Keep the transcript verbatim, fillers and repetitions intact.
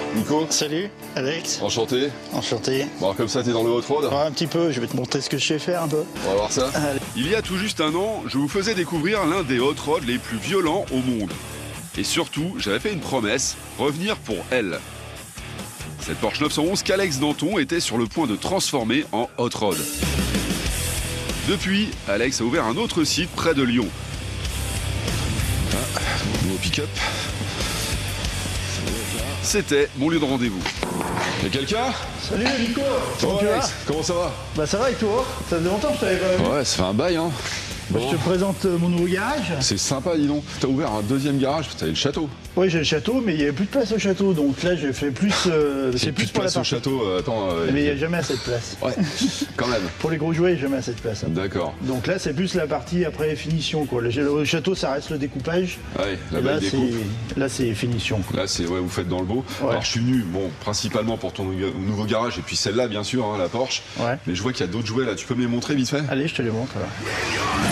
Nico. Salut, Alex. Enchanté. Enchanté. Bon, alors comme ça, t'es dans le hot road. Ouais, un petit peu, je vais te montrer ce que je sais faire un peu. On va voir ça. Allez. Il y a tout juste un an, je vous faisais découvrir l'un des hot rods les plus violents au monde. Et surtout, j'avais fait une promesse, revenir pour elle. Cette Porsche neuf cent onze qu'Alex Danton était sur le point de transformer en hot rod. Depuis, Alex a ouvert un autre site près de Lyon. Ah, nouveau pick-up. C'était mon lieu de rendez-vous. Y'a quelqu'un? Salut Nico. Comment Oh, tu Alex, vas? comment ça va? Bah ça va et toi? Ça faisait longtemps que je t'avais pas vu. Ouais, ça fait un bail, hein. Bah, Bon. je te présente euh, mon nouveau garage. C'est sympa, dis donc. T'as ouvert un deuxième garage, t'avais le château. Oui, j'ai le château, mais il n'y avait plus de place au château, donc là j'ai fait plus. Euh, C'est plus de pour la place au partie. château, euh, attends. euh, Mais il n'y a jamais assez de place. Ouais, quand même. Pour les gros jouets, il n'y a jamais assez de place. Hein. D'accord. Donc là, c'est plus la partie après finition. Quoi. Le, le château, ça reste le découpage. Ouais, Et là-bas, là, il découpe. c'est là, c'est finition. Quoi. Là, c'est ouais, vous faites dans le beau. Ouais. Alors, je suis venu, bon, principalement pour ton nouveau garage et puis celle-là, bien sûr, hein, la Porsche. Ouais. Mais je vois qu'il y a d'autres jouets là. Tu peux me les montrer vite fait? Allez, je te les montre. Alors.